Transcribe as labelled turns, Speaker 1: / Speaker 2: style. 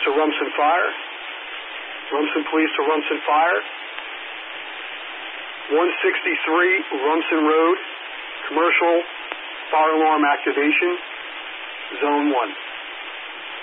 Speaker 1: to Rumson Fire. Rumson Police to Rumson Fire. 163 Rumson Road. Commercial fire alarm activation. Zone 1.